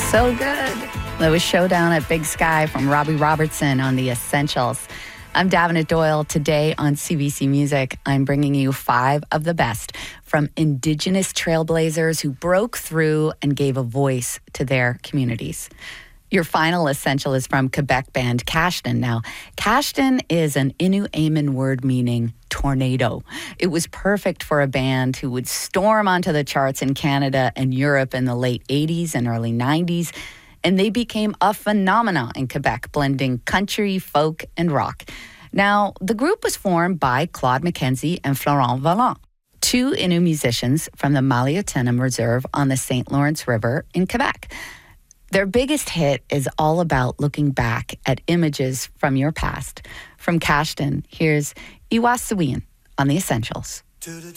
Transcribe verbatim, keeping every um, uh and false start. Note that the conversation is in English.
So good. That was Showdown at Big Sky from Robbie Robertson on The Essentials. I'm Davenant Doyle. Today on C B C Music, I'm bringing you five of the best from Indigenous trailblazers who broke through and gave a voice to their communities. Your final essential is from Quebec band Kashtin. Now, Kashtin is an Innu-Aimun word meaning tornado. It was perfect for a band who would storm onto the charts in Canada and Europe in the late eighties and early nineties, and they became a phenomenon in Quebec, blending country, folk, and rock. Now, the group was formed by Claude McKenzie and Florent Vallant, two Innu musicians from the Maliotenam Reserve on the Saint Lawrence River in Quebec. Their biggest hit is all about looking back at images from your past. From Kashtin, here's Iwasawin on The Essentials. To the